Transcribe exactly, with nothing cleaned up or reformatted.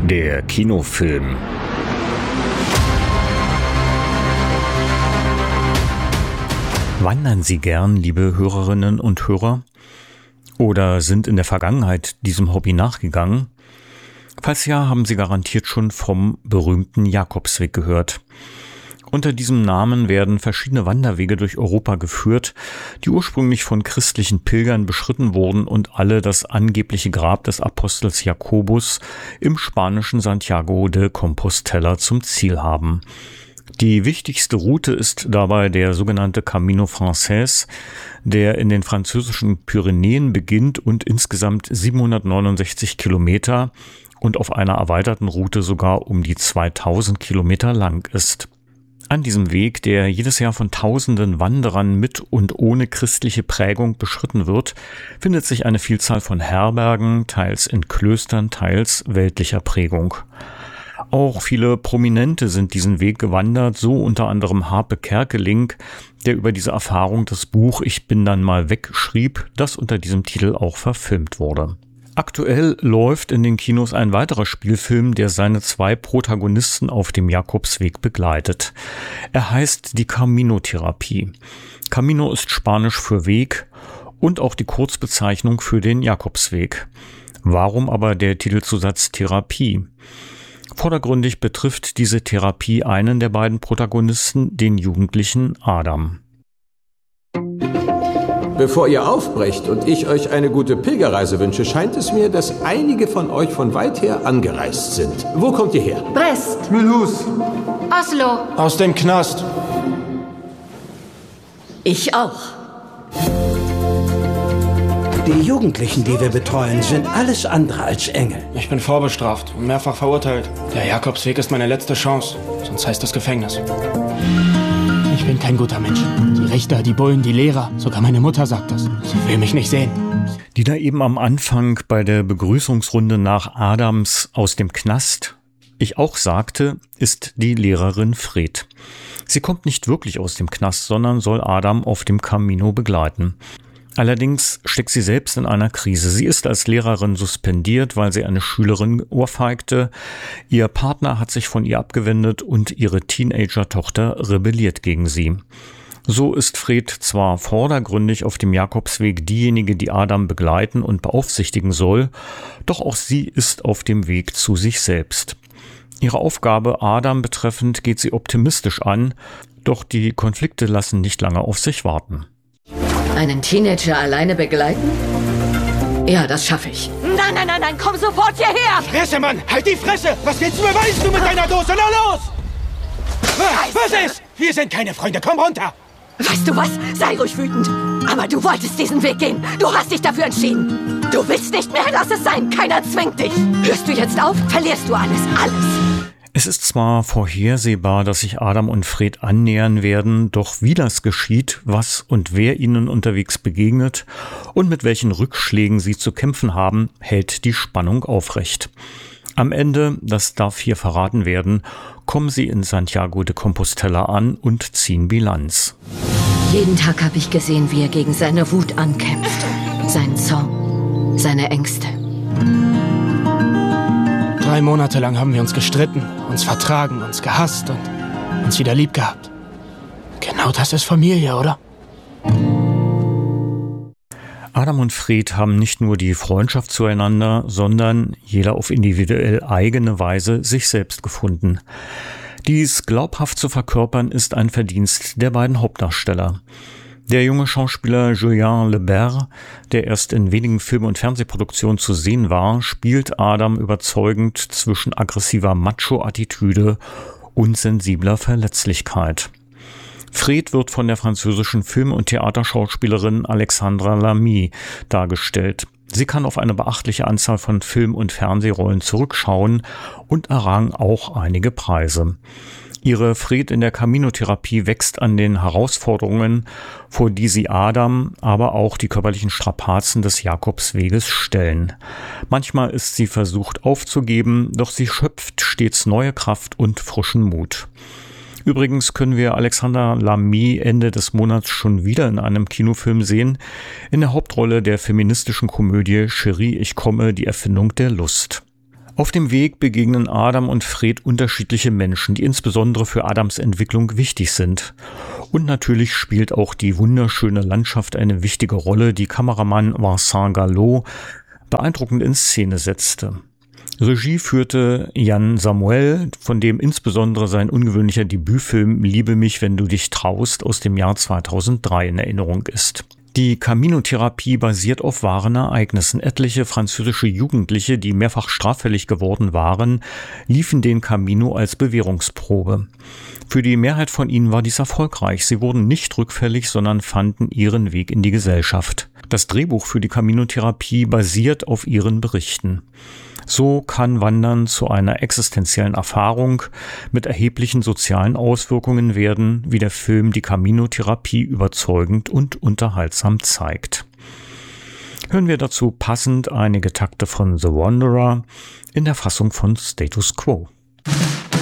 Der Kinofilm. Wandern Sie gern, liebe Hörerinnen und Hörer? Oder sind in der Vergangenheit diesem Hobby nachgegangen? Falls ja, haben Sie garantiert schon vom berühmten Jakobsweg gehört. Unter diesem Namen werden verschiedene Wanderwege durch Europa geführt, die ursprünglich von christlichen Pilgern beschritten wurden und alle das angebliche Grab des Apostels Jakobus im spanischen Santiago de Compostela zum Ziel haben. Die wichtigste Route ist dabei der sogenannte Camino Frances, der in den französischen Pyrenäen beginnt und insgesamt siebenhundertneunundsechzig Kilometer und auf einer erweiterten Route sogar um die zweitausend Kilometer lang ist. An diesem Weg, der jedes Jahr von tausenden Wanderern mit und ohne christliche Prägung beschritten wird, findet sich eine Vielzahl von Herbergen, teils in Klöstern, teils weltlicher Prägung. Auch viele Prominente sind diesen Weg gewandert, so unter anderem Harpe Kerkeling, der über diese Erfahrung das Buch Ich bin dann mal weg schrieb, das unter diesem Titel auch verfilmt wurde. Aktuell läuft in den Kinos ein weiterer Spielfilm, der seine zwei Protagonisten auf dem Jakobsweg begleitet. Er heißt die Camino-Therapie. Camino ist Spanisch für Weg und auch die Kurzbezeichnung für den Jakobsweg. Warum aber der Titelzusatz Therapie? Vordergründig betrifft diese Therapie einen der beiden Protagonisten, den Jugendlichen Adam. Bevor ihr aufbrecht und ich euch eine gute Pilgerreise wünsche, scheint es mir, dass einige von euch von weit her angereist sind. Wo kommt ihr her? Brest. Mulhouse. Oslo. Aus dem Knast. Ich auch. Die Jugendlichen, die wir betreuen, sind alles andere als Engel. Ich bin vorbestraft und mehrfach verurteilt. Der Jakobsweg ist meine letzte Chance, sonst heißt das Gefängnis. Ich bin kein guter Mensch. Die Richter, die Bullen, die Lehrer, sogar meine Mutter sagt das. Sie will mich nicht sehen. Die da eben am Anfang bei der Begrüßungsrunde nach Adams aus dem Knast ich auch sagte, ist die Lehrerin Fred. Sie kommt nicht wirklich aus dem Knast, sondern soll Adam auf dem Camino begleiten. Allerdings steckt sie selbst in einer Krise. Sie ist als Lehrerin suspendiert, weil sie eine Schülerin ohrfeigte. Ihr Partner hat sich von ihr abgewendet und ihre Teenager-Tochter rebelliert gegen sie. So ist Fred zwar vordergründig auf dem Jakobsweg diejenige, die Adam begleiten und beaufsichtigen soll, doch auch sie ist auf dem Weg zu sich selbst. Ihre Aufgabe Adam betreffend geht sie optimistisch an, doch die Konflikte lassen nicht lange auf sich warten. Einen Teenager alleine begleiten? Ja, das schaffe ich. Nein, nein, nein, nein, komm sofort hierher! Fresse, Mann! Halt die Fresse! Was willst du beweisen, du mit deiner Dose? Na los! Was, was ist? Wir sind keine Freunde, komm runter! Weißt du was? Sei ruhig wütend. Aber du wolltest diesen Weg gehen. Du hast dich dafür entschieden. Du willst nicht mehr, lass es sein. Keiner zwingt dich. Hörst du jetzt auf, verlierst du alles, alles. Es ist zwar vorhersehbar, dass sich Adam und Fred annähern werden, doch wie das geschieht, was und wer ihnen unterwegs begegnet und mit welchen Rückschlägen sie zu kämpfen haben, hält die Spannung aufrecht. Am Ende, das darf hier verraten werden, kommen sie in Santiago de Compostela an und ziehen Bilanz. Jeden Tag habe ich gesehen, wie er gegen seine Wut ankämpft, seinen Zorn, seine Ängste. Drei Monate lang haben wir uns gestritten, uns vertragen, uns gehasst und uns wieder lieb gehabt. Genau das ist Familie, oder? Adam und Fred haben nicht nur die Freundschaft zueinander, sondern jeder auf individuell eigene Weise sich selbst gefunden. Dies glaubhaft zu verkörpern ist ein Verdienst der beiden Hauptdarsteller. Der junge Schauspieler Julien Lebert, der erst in wenigen Film- und Fernsehproduktionen zu sehen war, spielt Adam überzeugend zwischen aggressiver Macho-Attitüde und sensibler Verletzlichkeit. Fred wird von der französischen Film- und Theaterschauspielerin Alexandra Lamy dargestellt. Sie kann auf eine beachtliche Anzahl von Film- und Fernsehrollen zurückschauen und errang auch einige Preise. Ihre Fred in der Camino-Therapie wächst an den Herausforderungen, vor die sie Adam, aber auch die körperlichen Strapazen des Jakobsweges stellen. Manchmal ist sie versucht aufzugeben, doch sie schöpft stets neue Kraft und frischen Mut. Übrigens können wir Alexandra Lamy Ende des Monats schon wieder in einem Kinofilm sehen, in der Hauptrolle der feministischen Komödie Chérie, ich komme, die Erfindung der Lust. Auf dem Weg begegnen Adam und Fred unterschiedliche Menschen, die insbesondere für Adams Entwicklung wichtig sind. Und natürlich spielt auch die wunderschöne Landschaft eine wichtige Rolle, die Kameramann Vincent Gallo beeindruckend in Szene setzte. Regie führte Jan Samuel, von dem insbesondere sein ungewöhnlicher Debütfilm Liebe mich, wenn du dich traust aus dem Jahr zweitausenddrei in Erinnerung ist. Die Camino-Therapie basiert auf wahren Ereignissen. Etliche französische Jugendliche, die mehrfach straffällig geworden waren, liefen den Camino als Bewährungsprobe. Für die Mehrheit von ihnen war dies erfolgreich. Sie wurden nicht rückfällig, sondern fanden ihren Weg in die Gesellschaft. Das Drehbuch für die Camino-Therapie basiert auf ihren Berichten. So kann Wandern zu einer existenziellen Erfahrung mit erheblichen sozialen Auswirkungen werden, wie der Film die Camino-Therapie überzeugend und unterhaltsam zeigt. Hören wir dazu passend einige Takte von The Wanderer in der Fassung von Status Quo.